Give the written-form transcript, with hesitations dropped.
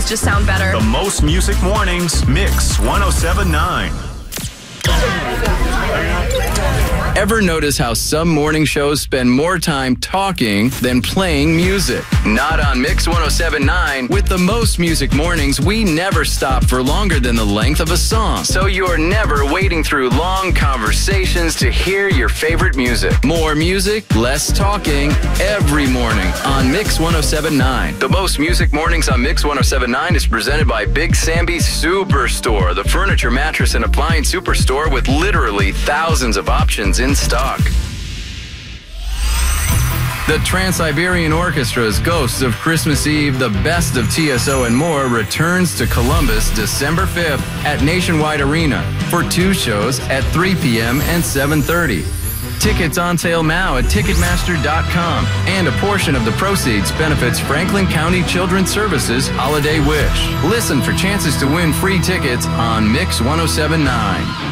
just sound better. The Most Music Mornings, Mix 107.9. Ever notice how some morning shows spend more time talking than playing music? Not on Mix 107.9. With the Most Music Mornings, we never stop for longer than the length of a song. So you're never waiting through long conversations to hear your favorite music. More music, less talking, every morning on Mix 107.9. The Most Music Mornings on Mix 107.9 is presented by Big Sambi Superstore, the furniture, mattress, and appliance superstore with literally thousands of options in stock. The Trans-Siberian Orchestra's Ghosts of Christmas Eve, the Best of TSO and More returns to Columbus December 5th at Nationwide Arena for 2 shows at 3 p.m. and 7:30. Tickets on sale now at Ticketmaster.com, and a portion of the proceeds benefits Franklin County Children's Services Holiday Wish. Listen for chances to win free tickets on Mix 107.9.